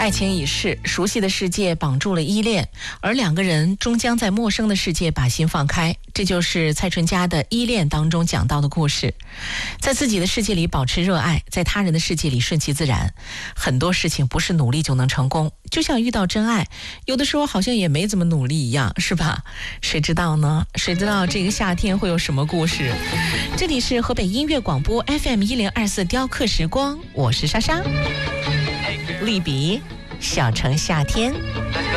爱情已逝，熟悉的世界绑住了依恋，而两个人终将在陌生的世界把心放开。这就是蔡淳佳的《依恋》当中讲到的故事。在自己的世界里保持热爱，在他人的世界里顺其自然。很多事情不是努力就能成功，就像遇到真爱，有的时候好像也没怎么努力一样，是吧？谁知道呢？谁知道这个夏天会有什么故事？这里是河北音乐广播 FM1024雕刻时光，我是莎莎。利比，小城夏天。